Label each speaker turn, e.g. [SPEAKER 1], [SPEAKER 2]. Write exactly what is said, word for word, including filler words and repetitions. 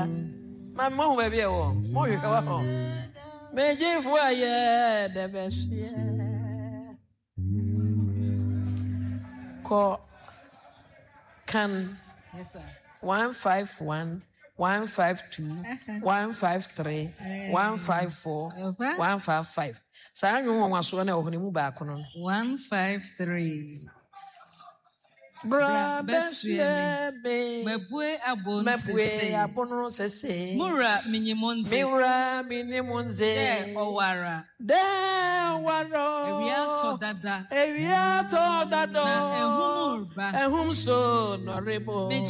[SPEAKER 1] Bra. My mom will be a one. More you go home. May you for a year the best year. Call can.
[SPEAKER 2] Yes, sir.
[SPEAKER 1] One five one, one five two, one five three, one five four, one five five. So I know one so na ohuni mu ba kono.
[SPEAKER 2] One five three.
[SPEAKER 1] Bra besie be.
[SPEAKER 2] Mebue abon sese.
[SPEAKER 1] Mebue abon sese.
[SPEAKER 2] Mura minimonze.
[SPEAKER 1] Mura minimonze.
[SPEAKER 2] De owara.
[SPEAKER 1] De owara.
[SPEAKER 2] Ewia to dada.
[SPEAKER 1] Ewia to dada.
[SPEAKER 2] Na ehumurba.
[SPEAKER 1] Ehum so no rebo.